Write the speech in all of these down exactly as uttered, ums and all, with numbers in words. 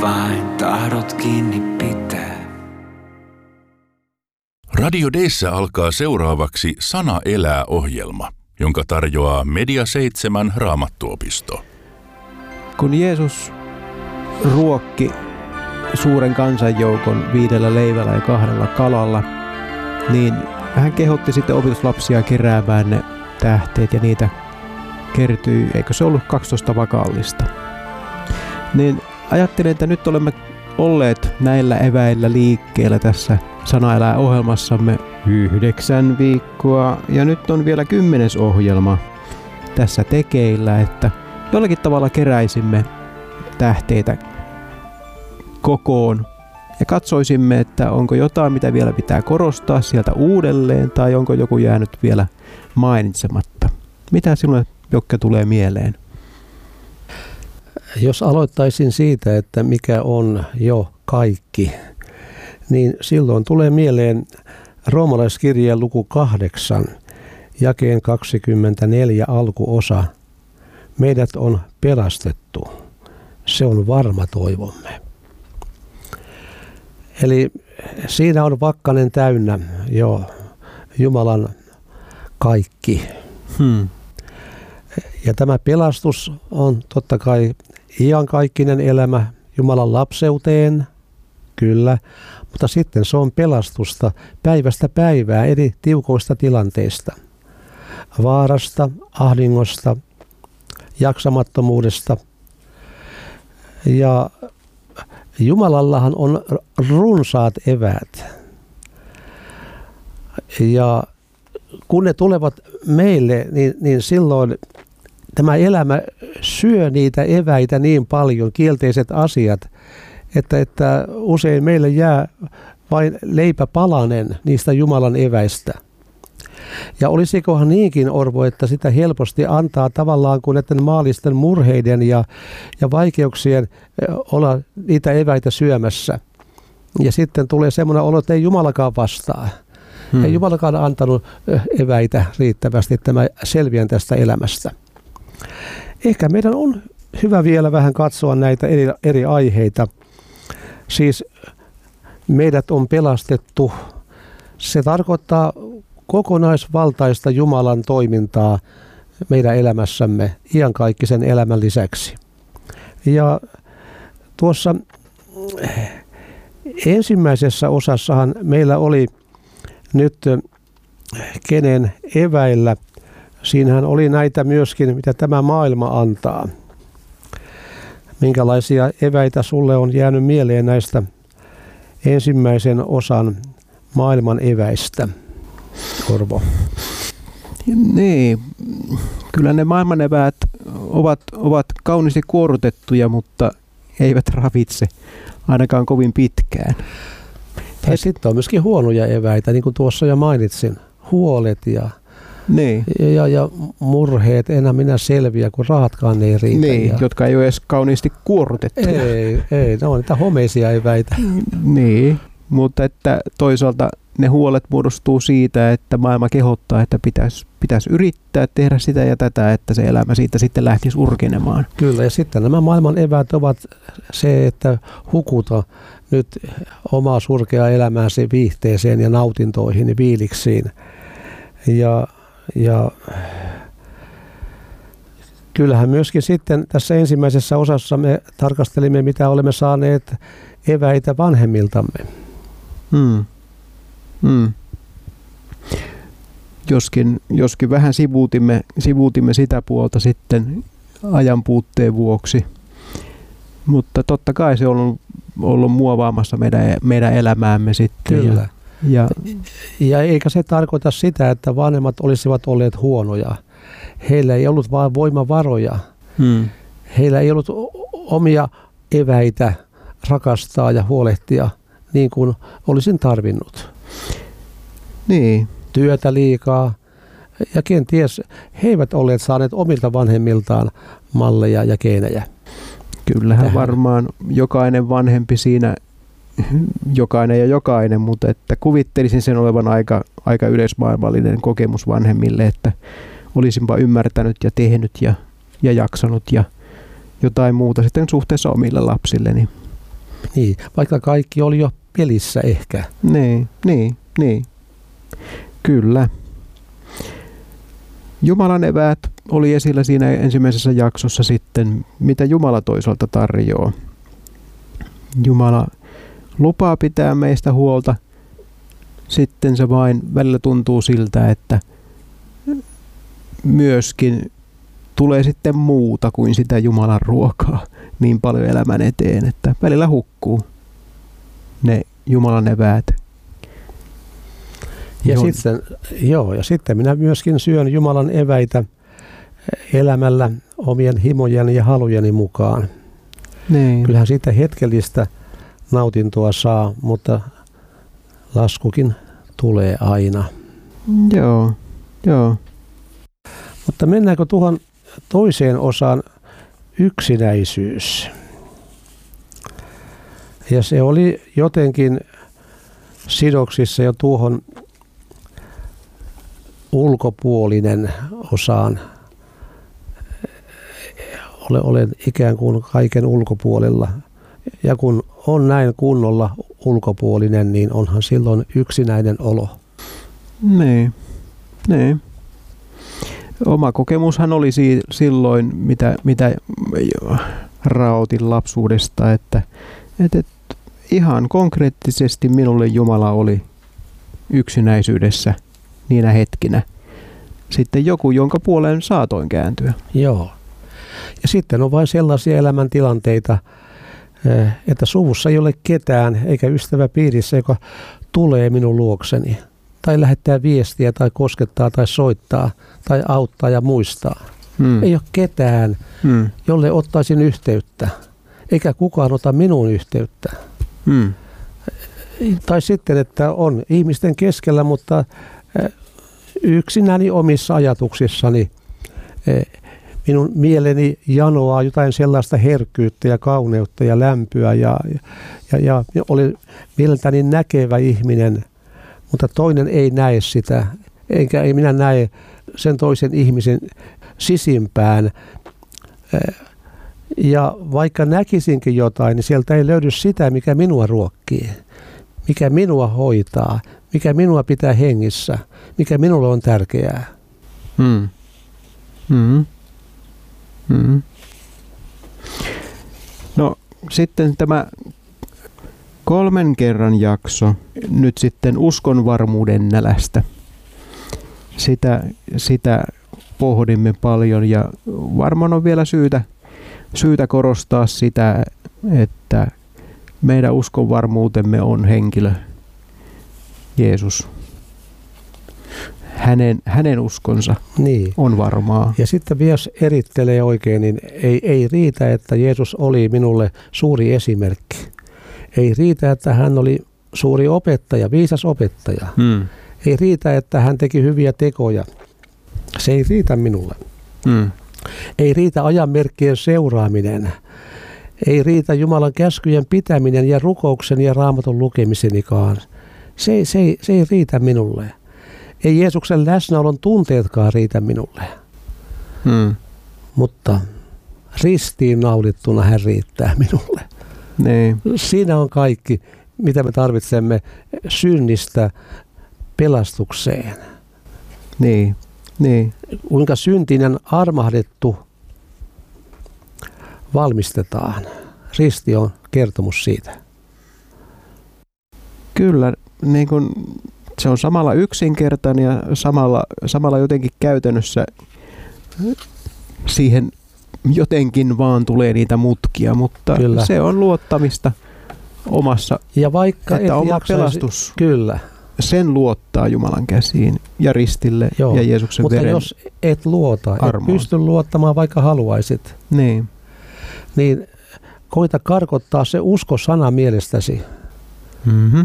vain tahdot kiinni pitää. Radio D:ssä alkaa seuraavaksi Sana elää -ohjelma, jonka tarjoaa Media seitsemän Raamattuopisto. Kun Jeesus ruokki suuren kansanjoukon viidellä leivällä ja kahdella kalalla, niin hän kehotti sitten opetuslapsia keräämään ne tähteet ja niitä kertyi, eikö se ollut kaksitoista vakallista. Niin ajattelin, että nyt olemme olleet näillä eväillä liikkeellä tässä Sana elää -ohjelmassamme yhdeksän viikkoa ja nyt on vielä kymmenes ohjelma tässä tekeillä, että jollakin tavalla keräisimme tähteitä kokoon ja katsoisimme, että onko jotain, mitä vielä pitää korostaa sieltä uudelleen tai onko joku jäänyt vielä mainitsematta. Mitä sinulle, Jokke, tulee mieleen? Jos aloittaisin siitä, että mikä on jo kaikki, niin silloin tulee mieleen Roomalaiskirjeen luku kahdeksan, jakeen kaksikymmentäneljä alkuosa. Meidät on pelastettu. Se on varma toivomme. Eli siinä on vakkanen täynnä jo Jumalan kaikki. Hmm. Ja tämä pelastus on totta kai iankaikkinen elämä Jumalan lapseuteen, kyllä, mutta sitten se on pelastusta päivästä päivää eri tiukoista tilanteista, vaarasta, ahdingosta, jaksamattomuudesta. Ja Jumalallahan on runsaat eväät. Ja kun ne tulevat meille, niin, niin silloin tämä elämä syö niitä eväitä niin paljon, kielteiset asiat, että, että usein meille jää vain leipäpalanen niistä Jumalan eväistä. Ja olisikohan niinkin, Orvo, että sitä helposti antaa tavallaan kuin näiden maallisten murheiden ja, ja vaikeuksien olla niitä eväitä syömässä. Ja sitten tulee semmoinen olo, että ei Jumalakaan vastaa. Hmm. Ei Jumalakaan antanut eväitä riittävästi, että mä selviän tästä elämästä. Ehkä meidän on hyvä vielä vähän katsoa näitä eri, eri aiheita. Siis meidät on pelastettu. Se tarkoittaa kokonaisvaltaista Jumalan toimintaa meidän elämässämme iankaikkisen elämän lisäksi. Ja tuossa ensimmäisessä osassahan meillä oli nyt kenen eväillä. Siinähän oli näitä myöskin, mitä tämä maailma antaa. Minkälaisia eväitä sulle on jäänyt mieleen näistä ensimmäisen osan maailman eväistä, Orvo? Niin, kyllä ne maailman eväät ovat, ovat kauniisti kuorutettuja, mutta eivät ravitse ainakaan kovin pitkään. Ja sitten on myöskin huonoja eväitä, niin kuin tuossa jo mainitsin. Huolet ja, niin. ja, ja murheet, enää minä selviä, kun rahatkaan ei riitä. Niin, ja jotka ei ole edes kauniisti kuorutettuja. Ei, ei, ne on niitä homeisia eväitä. Niin, mutta että toisaalta ne huolet muodostuu siitä, että maailma kehottaa, että pitäisi, pitäisi yrittää tehdä sitä ja tätä, että se elämä siitä sitten lähtisi urkenemaan. Kyllä, ja sitten nämä maailman eväät ovat se, että hukuta nyt omaa surkeaa elämääsi viihteeseen ja nautintoihin ja viiliksiin. Ja, ja kyllähän myöskin sitten tässä ensimmäisessä osassa me tarkastelimme, mitä olemme saaneet eväitä vanhemmiltamme. Hmm. Hmm. Joskin, joskin vähän sivuutimme, sivuutimme sitä puolta sitten ajan puutteen vuoksi. Mutta totta kai se on ollut, ollut muovaamassa meidän, meidän elämäämme sitten. Kyllä. Ja, ja, ja eikä se tarkoita sitä, että vanhemmat olisivat olleet huonoja. Heillä ei ollut vain voimavaroja. Hmm. Heillä ei ollut omia eväitä rakastaa ja huolehtia niin kuin olisin tarvinnut. Niin. Työtä liikaa. Ja kenties he eivät olleet saaneet omilta vanhemmiltaan malleja ja geenejä. Kyllähän tähän. Varmaan jokainen vanhempi siinä, jokainen ja jokainen, mutta että kuvittelisin sen olevan aika, aika yleismaailmallinen kokemus vanhemmille, että olisinpa ymmärtänyt ja tehnyt ja, ja jaksanut ja jotain muuta sitten suhteessa omille lapsilleni. Niin, vaikka kaikki oli jo pelissä ehkä. Niin, niin, niin. Kyllä. Jumalan eväät oli esillä siinä ensimmäisessä jaksossa sitten, mitä Jumala toisaalta tarjoaa. Jumala lupaa pitää meistä huolta. Sitten se vain välillä tuntuu siltä, että myöskin tulee sitten muuta kuin sitä Jumalan ruokaa niin paljon elämän eteen, että välillä hukkuu ne Jumalan eväät. Ja sitten, joo, ja sitten minä myöskin syön Jumalan eväitä elämällä omien himojeni ja halujeni mukaan. Niin. Kyllähän siitä hetkellistä nautintoa saa, mutta laskukin tulee aina. Joo, joo. Mutta mennäänkö tuohon toiseen osaan, yksinäisyys? Ja se oli jotenkin sidoksissa jo tuohon ulkopuolinen osaan. Olen ikään kuin kaiken ulkopuolella. Ja kun on näin kunnolla ulkopuolinen, niin onhan silloin yksinäinen olo. Niin, niin. Oma kokemushan oli si- silloin, mitä, mitä raotin lapsuudesta, että, että ihan konkreettisesti minulle Jumala oli yksinäisyydessä niinä hetkinä. Sitten joku, jonka puoleen saatoin kääntyä. Joo. Ja sitten on vain sellaisia elämäntilanteita, että suvussa ei ole ketään eikä ystäväpiirissä, joka tulee minun luokseni. Tai lähettää viestiä tai koskettaa tai soittaa tai auttaa ja muistaa. Hmm. Ei ole ketään, hmm. jolle ottaisin yhteyttä. Eikä kukaan ota minuun yhteyttä. Hmm. Tai sitten, että on ihmisten keskellä, mutta yksinäni omissa ajatuksissani minun mieleni janoaa jotain sellaista herkkyyttä ja kauneutta ja lämpöä ja, ja, ja, ja olen mieleltäni näkevä ihminen, mutta toinen ei näe sitä, enkä ei minä näe sen toisen ihmisen sisimpään. Ja vaikka näkisinkin jotain, niin sieltä ei löydy sitä, mikä minua ruokkii, mikä minua hoitaa, mikä minua pitää hengissä, mikä minulle on tärkeää. Hmm. Hmm. Hmm. No sitten tämä kolmen kerran jakso, nyt sitten uskonvarmuuden nälästä. Sitä, sitä pohdimme paljon ja varmaan on vielä syytä, syytä korostaa sitä, että meidän uskonvarmuutemme on henkilö, Jeesus. Hänen, hänen uskonsa niin on varmaa. Ja sitten jos erittelee oikein, niin ei, ei riitä, että Jeesus oli minulle suuri esimerkki. Ei riitä, että hän oli suuri opettaja, viisas opettaja. Hmm. Ei riitä, että hän teki hyviä tekoja. Se ei riitä minulle. Hmm. Ei riitä ajanmerkkien seuraaminen. Ei riitä Jumalan käskyjen pitäminen ja rukouksen ja Raamatun lukemisenikaan. Se, se, se ei riitä minulle. Ei Jeesuksen läsnäolon tunteetkaan riitä minulle. Hmm. Mutta ristiin naulittuna hän riittää minulle. Niin. Siinä on kaikki, mitä me tarvitsemme synnistä pelastukseen. Niin. Niin. Kuinka syntinen armahdettu valmistetaan. Risti on kertomus siitä. Kyllä, niin kun se on samalla yksinkertainen ja samalla, samalla jotenkin käytännössä siihen jotenkin vaan tulee niitä mutkia, mutta kyllä, se on luottamista omassa, ja vaikka että oma jaksaisi, pelastus, kyllä, sen luottaa Jumalan käsiin ja ristille. Joo, ja Jeesuksen mutta veren jos et luota, armoon, et pysty luottamaan vaikka haluaisit, niin, niin koita karkottaa se usko-sana mielestäsi. Mm-hmm.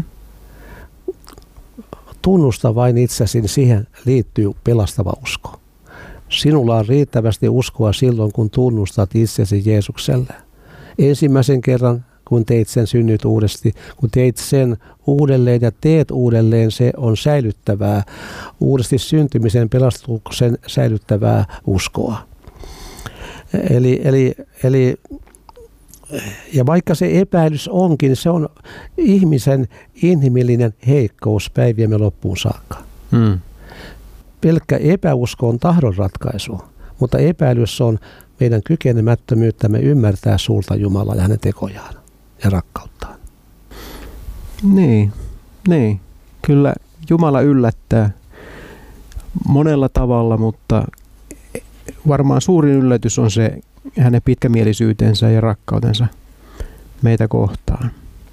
Tunnusta vain itsesi, niin siihen liittyy pelastava usko. Sinulla on riittävästi uskoa silloin, kun tunnustat itsesi Jeesukselle. Ensimmäisen kerran, kun teit sen synnyt uudesti, kun teit sen uudelleen ja teet uudelleen, se on säilyttävää, uudesti syntymisen, pelastuksen säilyttävää uskoa. Eli, eli, eli ja vaikka se epäilys onkin, se on ihmisen inhimillinen heikkous päiviemme loppuun saakka. Hmm. Pelkkä epäusko on tahdon ratkaisu, mutta epäilys on meidän kykenemättömyyttämme ymmärtää suurta Jumalaa ja hänen tekojaan ja rakkauttaan. Niin, niin. Kyllä Jumala yllättää monella tavalla, mutta varmaan suurin yllätys on se hänen pitkämielisyytensä ja rakkautensa meitä kohtaan.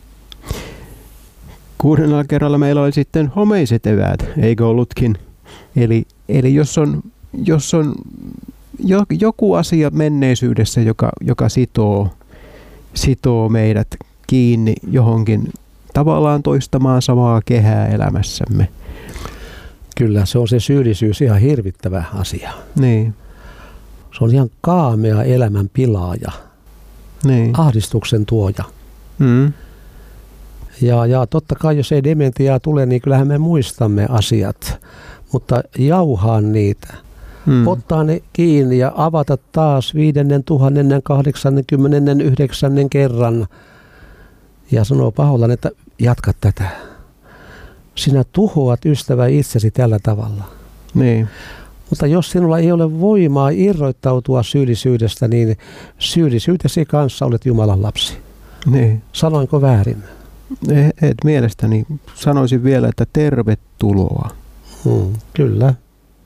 Kuudennella kerralla meillä oli sitten homeiset eväät, eikö ollutkin? Eli, eli jos on, jos on joku asia menneisyydessä, joka, joka sitoo, sitoo meidät kiinni johonkin tavallaan toistamaan samaa kehää elämässämme. Kyllä, se on se syyllisyys ihan hirvittävä asia. Niin. Se on ihan kaamea elämän pilaaja, niin. Ahdistuksen tuoja. Mm. Ja, ja totta kai, jos ei dementiaa tule, niin kyllähän me muistamme asiat, mutta jauhaa niitä. Hmm. Ottaa ne kiinni ja avata taas viidennen, tuhannennen, kahdeksannenkymmenennen, yhdeksännen kerran. Ja sanoo pahoillaan, että jatka tätä. Sinä tuhoat ystävä itsesi tällä tavalla. Niin. Mutta jos sinulla ei ole voimaa irroittautua syyllisyydestä, niin syyllisyytesi kanssa olet Jumalan lapsi. Niin. Sanoinko väärin? Et mielestäni sanoisin vielä, että tervetuloa. Hmm, kyllä.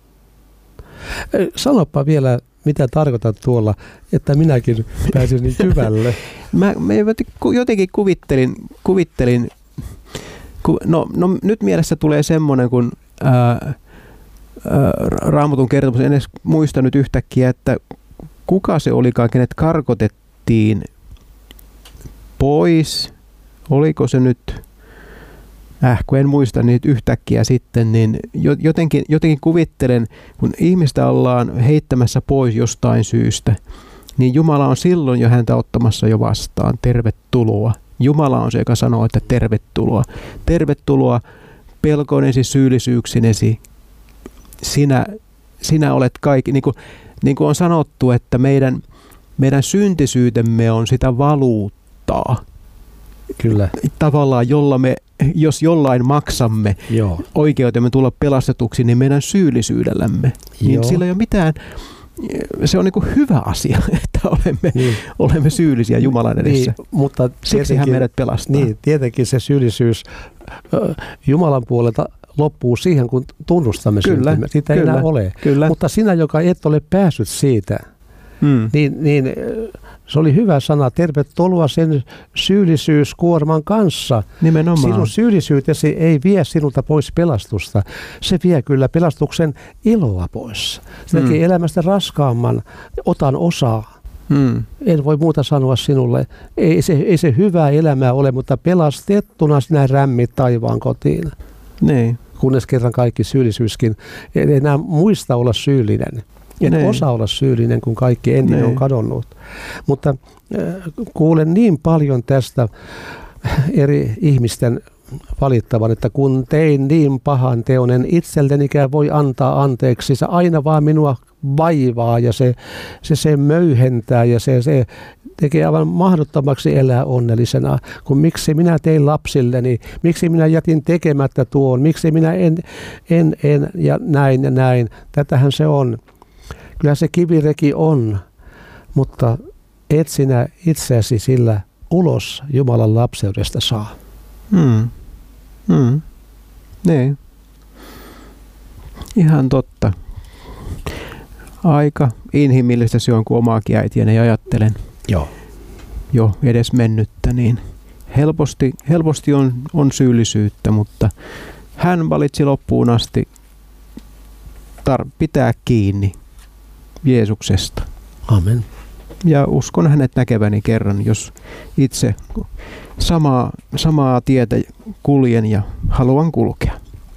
Sanopa vielä, mitä tarkoitat tuolla, että minäkin pääsin niin syvälle. Mä, mä jotenkin kuvittelin, kuvittelin ku, no, no nyt mielessä tulee semmoinen, kun ää, ää, Raamatun kertomus, en edes muista nyt yhtäkkiä, että kuka se olikaan, kenet karkotettiin pois, oliko se nyt, äh, kun en muista niitä yhtäkkiä sitten, niin jotenkin, jotenkin kuvittelen, kun ihmistä ollaan heittämässä pois jostain syystä, niin Jumala on silloin jo häntä ottamassa jo vastaan. Tervetuloa. Jumala on se, joka sanoo, että tervetuloa. Tervetuloa pelkonesi, syyllisyyksinesi. Sinä, sinä olet kaikki. Niin kuin, niin kuin on sanottu, että meidän, meidän syntisyytemme on sitä valuuttaa. Kyllä. Tavallaan, jolla me, jos jollain maksamme Joo. oikeutemme tulla pelastetuksi, niin meidän syyllisyydellämme. Niin Joo. sillä ei ole mitään, se on niin kuin hyvä asia, että olemme, niin. olemme syyllisiä Jumalan edessä. Niin, mutta siksi hän meidät pelastaa. Niin, tietenkin se syyllisyys Jumalan puolelta loppuu siihen, kun tunnustamme syntimme. Siitä ei kyllä, enää ole. Kyllä. Mutta sinä, joka et ole päässyt siitä, hmm. niin, niin se oli hyvä sana. Tervetuloa sen syyllisyyskuorman kanssa. Nimenomaan. Sinun syyllisyytesi ei vie sinulta pois pelastusta. Se vie kyllä pelastuksen iloa pois. Se tekee hmm. elämästä raskaamman. Otan osaa. Hmm. En voi muuta sanoa sinulle. Ei se, ei se hyvää elämää ole, mutta pelastettuna sinä rämmit taivaan kotiin. Niin. Kunnes kerran kaikki syyllisyyskin. En enää muista olla syyllinen. En Nein. osaa olla syyllinen, kun kaikki entinen Nein. on kadonnut. Mutta äh, kuulen niin paljon tästä eri ihmisten valittavan, että kun tein niin pahan teon, en itsellenikään voi antaa anteeksi. Se aina vaan minua vaivaa ja se, se, se möyhentää ja se, se tekee aivan mahdottomaksi elää onnellisena. Kun miksi minä tein lapsilleni, miksi minä jätin tekemättä tuon, miksi minä en, en, en ja näin ja näin. Tätähän se on. Kyllä se kivireki on, mutta et sinä itseäsi sillä ulos Jumalan lapseudesta saa. Hmm. Hmm. Niin. Ihan totta. Aika inhimillistä se on, kun omaakin äitiäni ajattelen. Joo. Jo edes mennyttä, niin helposti, helposti on, on syyllisyyttä, mutta hän valitsi loppuun asti tar- pitää kiinni Jeesuksesta. Amen. Ja uskon hänet näkeväni kerran, jos itse samaa, samaa tietä kuljen ja haluan kulkea.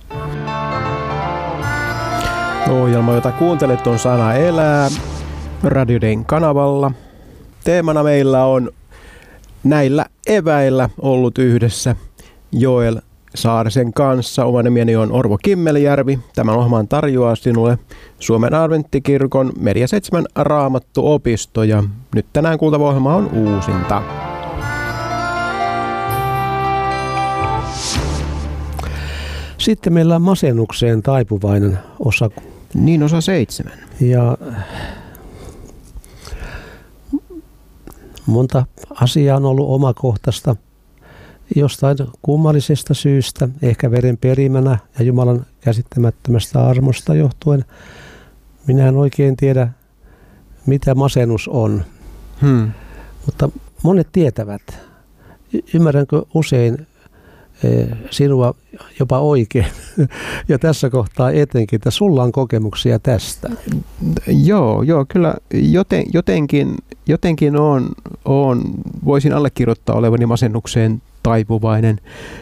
Ohjelma, jota kuuntelet, on Sana elää Radio Dayn kanavalla. Teemana meillä on näillä eväillä ollut yhdessä Joel Saarisen kanssa. Oma nimeni on Orvo Kimmelijärvi. Tämän ohjelman tarjoaa sinulle Suomen Adventtikirkon Media seitsemän Raamattuopisto. Ja nyt tänään kuultava ohjelma on uusinta. Sitten meillä on masennukseen taipuvainen osa. Niin, osa seitsemän. Ja monta asiaa on ollut omakohtaista. Jostain kummallisesta syystä, ehkä veren perimänä ja Jumalan käsittämättömästä armosta johtuen. Minä en oikein tiedä, mitä masennus on. Hmm. Mutta monet tietävät. Y- ymmärränkö usein e, sinua jopa oikein? Ja tässä kohtaa etenkin, että sulla on kokemuksia tästä. Joo, joo kyllä joten, jotenkin, jotenkin on, on, voisin allekirjoittaa olevani masennukseen taipuvainen.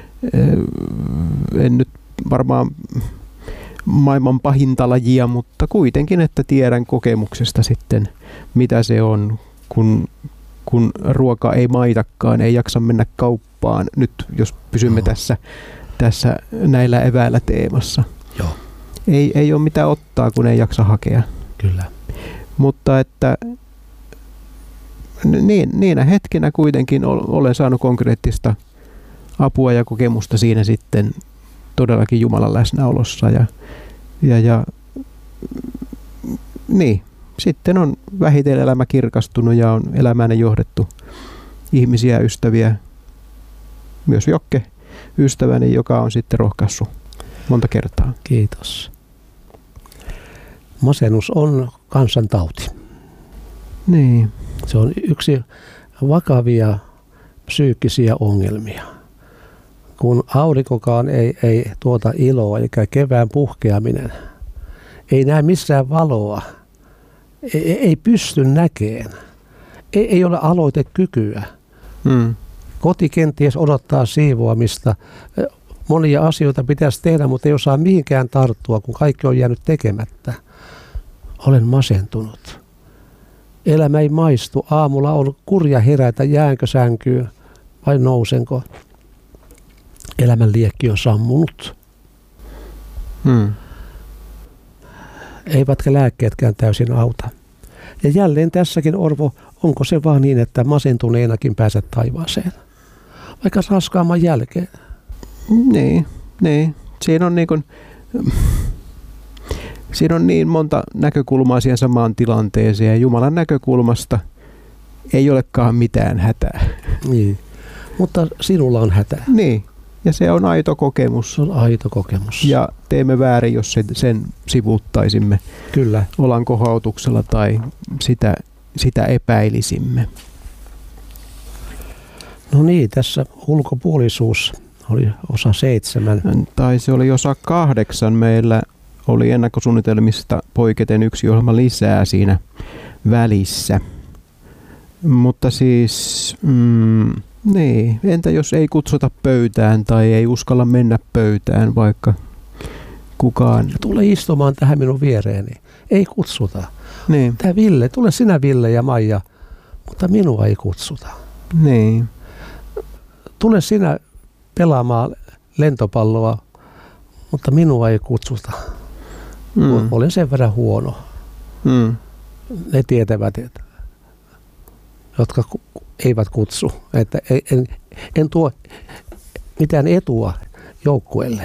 En nyt varmaan maailman pahinta lajia, mutta kuitenkin, että tiedän kokemuksesta sitten, mitä se on, kun, kun ruoka ei maitakaan, ei jaksa mennä kauppaan. Nyt jos pysymme tässä, tässä näillä eväillä teemassa. Joo. Ei, ei ole mitään ottaa, kun ei jaksa hakea. Kyllä. Mutta että niin, niinä hetkinä kuitenkin olen saanut konkreettista apua ja kokemusta siinä sitten todellakin Jumalan läsnäolossa. Ja, ja, ja niin, sitten on vähitellen elämä kirkastunut ja on elämään johdettu ihmisiä, ystäviä, myös Jokke, ystäväni, joka on sitten rohkaissut monta kertaa. Kiitos. Masennus on kansantauti. Niin. Se on yksi vakavia psyykkisiä ongelmia. Kun aurinkokaan ei, ei tuota iloa, eikä kevään puhkeaminen, ei näe missään valoa, ei, ei pysty näkemään, ei, ei ole aloitekykyä. Hmm. Koti kenties odottaa siivoamista. Monia asioita pitäisi tehdä, mutta ei osaa mihinkään tarttua, kun kaikki on jäänyt tekemättä. Olen masentunut. Elämä ei maistu. Aamulla on kurja herätä, jäänkö sänkyyn vai nousenko. Elämän liekki on sammunut. Hmm. Eivätkä lääkkeetkään täysin auta. Ja jälleen tässäkin, Orvo, onko se vaan niin, että masentuneenakin pääset taivaaseen? Vaikka raskaamman jälkeen. Niin, niin. Siinä on niin kuin, siinä on niin monta näkökulmaa siihen samaan tilanteeseen. Ja Jumalan näkökulmasta ei olekaan mitään hätää. Niin. Mutta sinulla on hätä. Niin. Ja se on aito kokemus. Se on aito kokemus. Ja teemme väärin, jos sen, sen sivuuttaisimme. Kyllä. Olankohautuksella tai sitä, sitä epäilisimme. No niin, tässä ulkopuolisuus oli osa seitsemän. Tai se oli osa kahdeksan. Meillä oli ennakkosuunnitelmista poiketen yksi ohjelma lisää siinä välissä. Mutta siis, mm, niin, entä jos ei kutsuta pöytään tai ei uskalla mennä pöytään, vaikka kukaan... Tule istumaan tähän minun viereeni. Ei kutsuta. Niin. Tää Ville, tule sinä Ville ja Maija, mutta minua ei kutsuta. Niin. Tule sinä pelaamaan lentopalloa, mutta minua ei kutsuta. Mm. Olen sen verran huono. Mm. Ne tietävät, että, jotka eivät kutsu. Että en, en tuo mitään etua joukkueelle.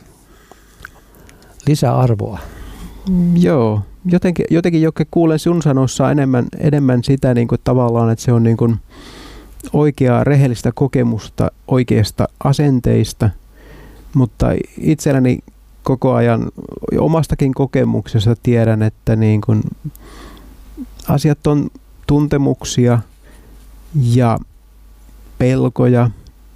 Lisäarvoa. Joo. Jotenkin, jotenkin Jokke, kuulen sinun sanossa enemmän, enemmän sitä niin kuin tavallaan, että se on niin kuin oikeaa rehellistä kokemusta oikeasta asenteista, mutta itselläni koko ajan omastakin kokemuksesta tiedän, että niin kuin asiat on tuntemuksia ja pelkoja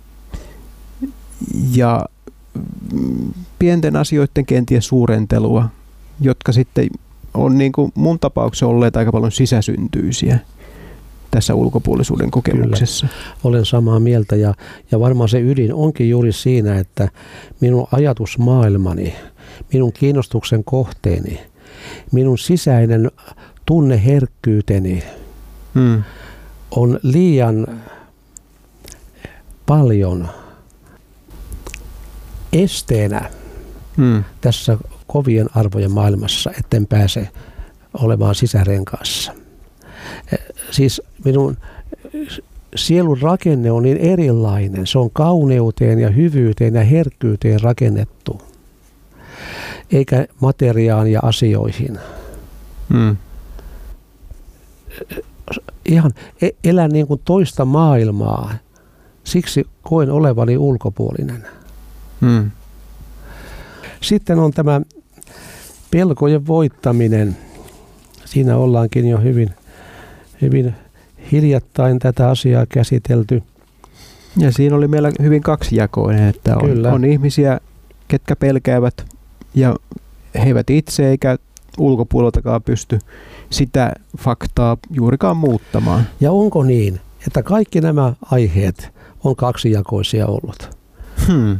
ja pienten asioiden kenties suurentelua, jotka sitten on niin kuin mun tapauksessa olleet aika paljon sisäsyntyisiä tässä ulkopuolisuuden kokemuksessa. Kyllä. Olen samaa mieltä ja, ja varmaan se ydin onkin juuri siinä, että minun ajatusmaailmani, minun kiinnostuksen kohteeni, minun sisäinen tunneherkkyyteni hmm. on liian paljon esteenä Hmm. tässä kovien arvojen maailmassa, etten pääse olemaan sisäreen kanssa. Siis minun sielun rakenne on niin erilainen. Se on kauneuteen ja hyvyyteen ja herkkyyteen rakennettu, eikä materiaan ja asioihin. Hmm. Ihan elän niin kuin toista maailmaa. Siksi koen olevani ulkopuolinen. Hmm. Sitten on tämä pelkojen voittaminen. Siinä ollaankin jo hyvin, hyvin hiljattain tätä asiaa käsitelty. Ja siinä oli meillä hyvin kaksijakoinen, että on, on ihmisiä, ketkä pelkäävät ja he eivät itse eikä ulkopuoleltakaan pysty sitä faktaa juurikaan muuttamaan. Ja onko niin, että kaikki nämä aiheet on kaksijakoisia ollut? Hmm.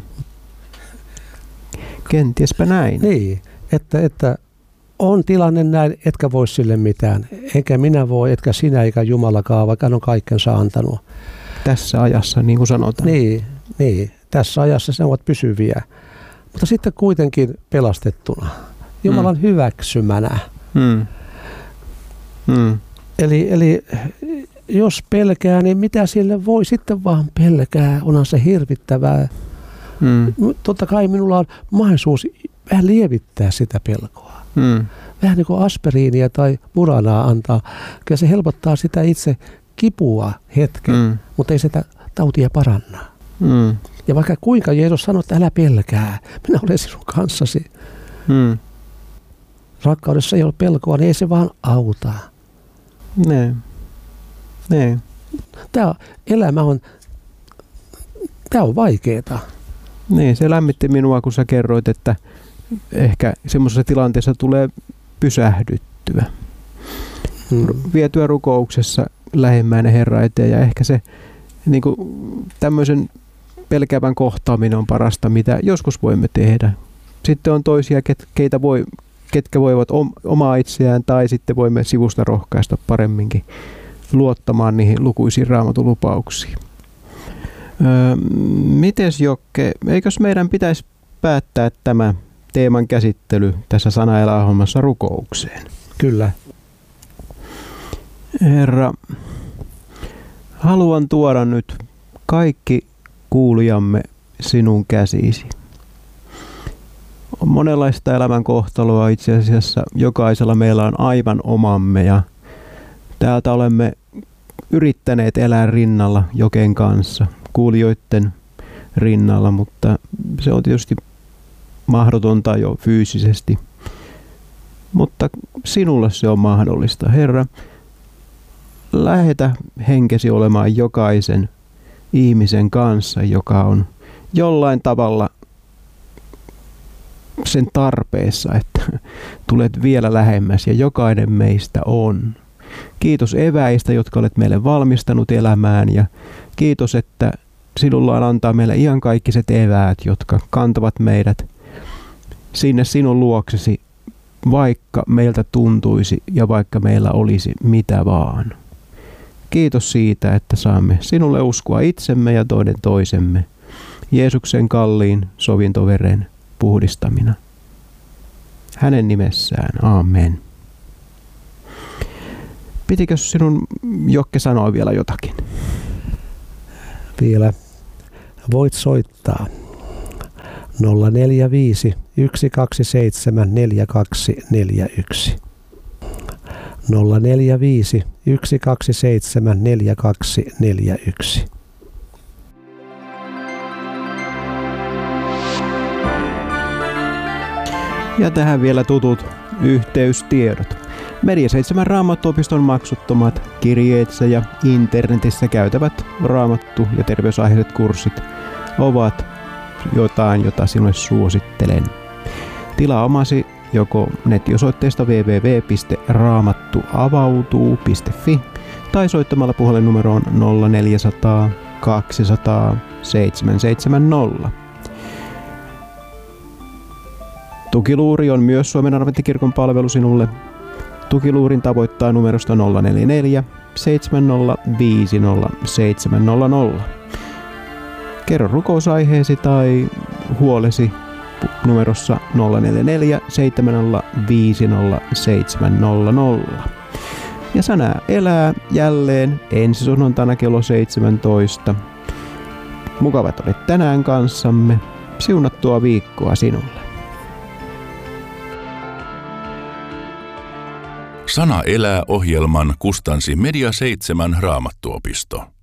Kentiespä näin. Niin, että, että on tilanne näin, etkä voi sille mitään. Eikä minä voi, etkä sinä eikä Jumalakaan, vaikka hän on kaikkensa antanut. Tässä ajassa, niin kuin sanotaan. Niin, niin, tässä ajassa ne ovat pysyviä. Mutta sitten kuitenkin pelastettuna. Jumalan hmm. hyväksymänä. Hmm. Hmm. Eli, eli jos pelkää, niin mitä sille voi sitten vaan pelkää? Onhan se hirvittävää. Hmm. Totta kai minulla on mahdollisuus vähän lievittää sitä pelkoa. Hmm. Vähän niin kuin aspiriinia tai puranaa antaa. Kyllä se helpottaa sitä itse kipua hetken, hmm. mutta ei sitä tautia paranna. Hmm. Ja vaikka kuinka Jeesus sanoi, että älä pelkää, minä olen sinun kanssasi. Hmm. Rakkaudessa ei ole pelkoa, niin ei se vaan auta. Ne. Ne. Tämä elämä on, tämä on vaikeeta. Niin, se lämmitti minua, kun sä kerroit, että ehkä semmoisessa tilanteessa tulee pysähdyttyä. Hmm. Vietyä rukouksessa lähemmäinen Herra eteen, ja ehkä se niin kuin, tämmöisen pelkäävän kohtaaminen on parasta, mitä joskus voimme tehdä. Sitten on toisia, ket, keitä voi, ketkä voivat omaa itseään, tai sitten voimme sivusta rohkaista paremminkin luottamaan niihin lukuisiin Raamatun lupauksiin. Öö, mites Jokke, eikös meidän pitäisi päättää tämä teeman käsittely tässä Sana elää -ohjelmassa rukoukseen? Kyllä. Herra, haluan tuoda nyt kaikki kuulijamme sinun käsisi. On monenlaista elämän kohtaloa itse asiassa. Jokaisella meillä on aivan omamme ja täältä olemme yrittäneet elää rinnalla Joken kanssa, kuulijoiden rinnalla, mutta se on tietysti mahdotonta jo fyysisesti. Mutta sinulle se on mahdollista. Herra, lähetä henkesi olemaan jokaisen ihmisen kanssa, joka on jollain tavalla sen tarpeessa, että tulet vielä lähemmäs, ja jokainen meistä on. Kiitos eväistä, jotka olet meille valmistanut elämään, ja kiitos, että sinulla on antaa meille iankaikkiset eväät, jotka kantavat meidät sinne sinun luoksesi, vaikka meiltä tuntuisi ja vaikka meillä olisi mitä vaan. Kiitos siitä, että saamme sinulle uskoa itsemme ja toinen toisemme Jeesuksen kalliin sovintoveren puhdistamina. Hänen nimessään. Aamen. Pitikö sinun, Jokke, sanoa vielä jotakin? Vielä voit soittaa nolla neljä viisi yksi kaksi seitsemän neljä kaksi neljä yksi. nolla neljä viisi yksi kaksi seitsemän neljä kaksi neljä yksi. Ja tähän vielä tutut yhteystiedot. Media seitsemän Raamattuopiston maksuttomat kirjeitse ja internetissä käytävät raamattu- ja terveysaiheiset kurssit ovat jotain, jota sinulle suosittelen. Tilaa omasi joko nettiosoitteesta double-u double-u double-u piste raamattuavautuu piste fi tai soittamalla puhelinnumeroon nolla neljä nolla nolla kaksi nolla nolla seitsemän seitsemän nolla. Tukiluuri on myös Suomen Adventtikirkon palvelu sinulle. Tukiluurin tavoittaa numerosta nolla neljä neljä seitsemän nolla viisi nolla seitsemän nolla nolla. Kerro rukousaiheesi tai huolesi numerossa nolla neljä neljä seitsemän nolla viisi nolla seitsemän nolla nolla. Ja Sana elää jälleen ensi sunnuntaina kello seitsemäntoista. Mukavat olet tänään kanssamme. Siunattua viikkoa sinulle. Sana elää -ohjelman kustansi Media seitsemän Raamattuopisto.